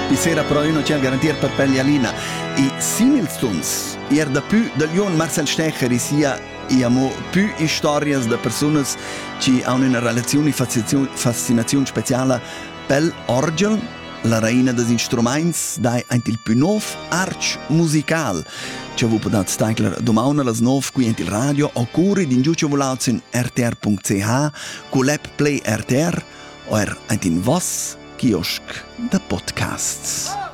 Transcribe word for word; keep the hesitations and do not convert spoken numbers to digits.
Bisera però io non c'è a garantire per pelle alina. E similstuns, ier da più del Jon Marcel Stecher sia e amo più storie da persone che hanno una relazione fascinazione speciale per l'orgel, la reina des instruments, dai ein il più nov arch musical. Ci avevo potuto stare domani alle nove qui in radio o curi di giudice volazio in r t r punto c h con l'app Play R T R o er in vos kiosk da podcasts.